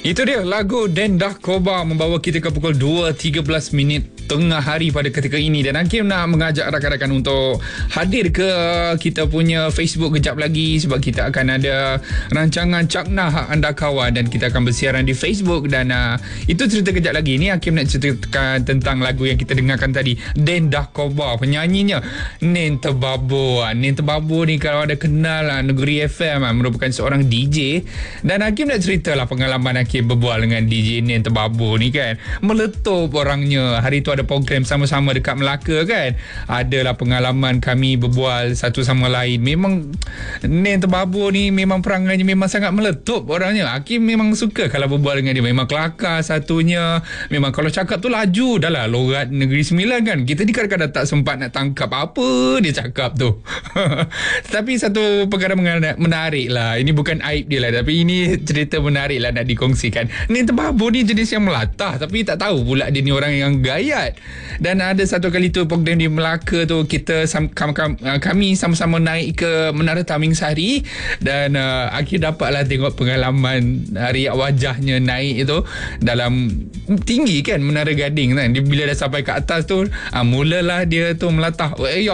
Itu dia lagu Dendah Koba membawa kita ke pukul 2.13 tengah hari pada ketika ini, dan Hakim nak mengajak rakan-rakan untuk hadir ke kita punya Facebook kejap lagi, sebab kita akan ada rancangan Cakna Hak Anda Kawan dan kita akan bersiaran di Facebook. Dan itu cerita kejap lagi. Ni Hakim nak ceritakan tentang lagu yang kita dengarkan tadi, Dendah Koba. Penyanyinya Nen Tebabo. Nen Tebabo ni kalau ada kenal Negeri FM, merupakan seorang DJ, dan Hakim nak ceritalah pengalaman Hakim berbual dengan DJ Nen Tebabo ni kan. Meletup orangnya. Hari tu ada program sama-sama dekat Melaka kan. Adalah pengalaman kami berbual satu sama lain. Memang Nen Tebabo ni memang perangainya memang sangat meletup orangnya. Hakim memang suka kalau berbual dengan dia. Memang kelakar satunya. Memang kalau cakap tu laju. Dah lah logat Negeri Sembilan kan. Kita ni kadang-kadang tak sempat nak tangkap apa dia cakap tu. Tapi satu perkara menarik lah. Ini bukan aib dia lah, tapi ini cerita menarik lah nak dikongsikan. Nen Tebabo ni jenis yang melatah, tapi tak tahu pula dia ni orang yang gayat. Dan ada satu kali tu program di Melaka tu, kita kami sama-sama naik ke Menara Taming Sari, dan akhir dapatlah tengok pengalaman riak wajahnya naik itu dalam tinggi kan Menara Gading kan. Dia bila dah sampai ke atas tu, mulalah dia tu melatah.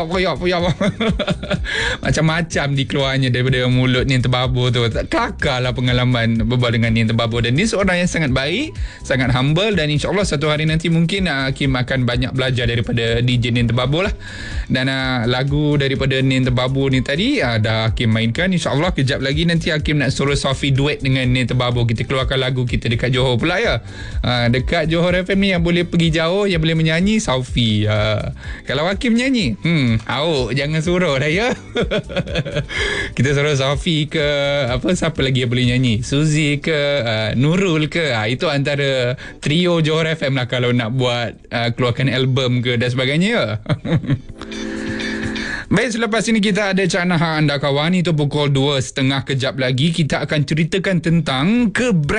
Macam-macam dikeluarnya daripada mulut Nen Tebabo tu. Kelakar lah pengalaman berbual dengan Nen Tebabo, dan dia seorang yang sangat baik, sangat humble, dan insyaAllah satu hari nanti mungkin Hakim akan banyak belajar daripada DJ Nen Tebabo lah. Dan lagu daripada Nen Tebabo ni tadi dah Hakim mainkan. InsyaAllah kejap lagi nanti Hakim nak suruh Sofi duet dengan Nen Tebabo. Kita keluarkan lagu kita dekat Johor pula ya. Dekat Johor FM ni yang boleh pergi jauh, yang boleh menyanyi Sofi. Kalau Hakim nyanyi, awak jangan suruh dah ya. Kita suruh Sofi ke siapa lagi yang boleh nyanyi, Suzy ke Nurul ke. Itu antara trio Johor FM lah kalau nak buat keluarkan album ke dan sebagainya. Baik, selepas ini kita ada Cakna Hak Anda Kawan. Itu pukul 2.30 kejap lagi. Kita akan ceritakan tentang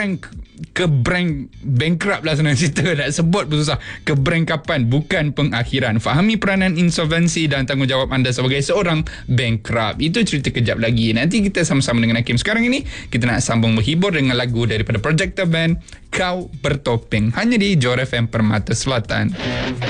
bankrupt lah, senang cerita nak sebut pun susah. Kebrengkapan bukan pengakhiran. Fahami peranan insolvensi dan tanggungjawab anda sebagai seorang bankrupt. Itu cerita kejap lagi. Nanti kita sama-sama dengan Hakim. Sekarang ini kita nak sambung menghibur dengan lagu daripada Projector Band, Kau Bertopeng, hanya di Johor FM Permata Selatan.